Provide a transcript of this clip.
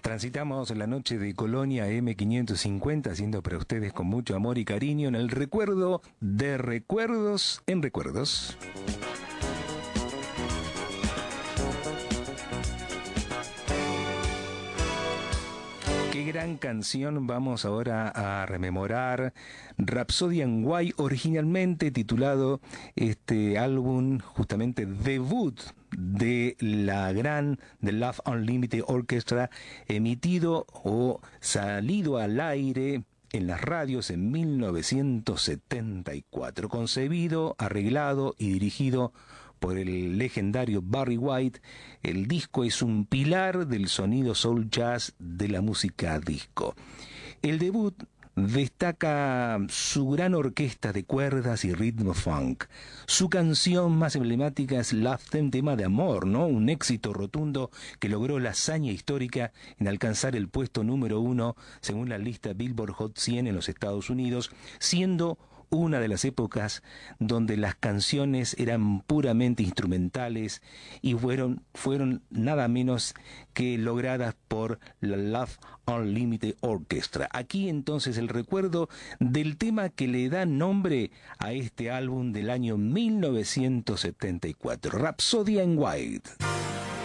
Transitamos la noche de Colonia M550, haciendo para ustedes con mucho amor y cariño en el recuerdo de recuerdos en recuerdos. Qué gran canción vamos ahora a rememorar. Rhapsody in Why, originalmente titulado este álbum justamente debut de la gran The Love Unlimited Orchestra, emitido o salido al aire en las radios en 1974, concebido, arreglado y dirigido por el legendario Barry White. El disco es un pilar del sonido soul jazz de la música disco. El debut destaca su gran orquesta de cuerdas y ritmo funk. Su canción más emblemática es Love Them, tema de amor, ¿no? Un éxito rotundo que logró la hazaña histórica en alcanzar el puesto número 1 según la lista Billboard Hot 100 en los Estados Unidos, siendo una de las épocas donde las canciones eran puramente instrumentales y fueron nada menos que logradas por la Love Unlimited Orchestra. Aquí entonces el recuerdo del tema que le da nombre a este álbum del año 1974, Rhapsody in White.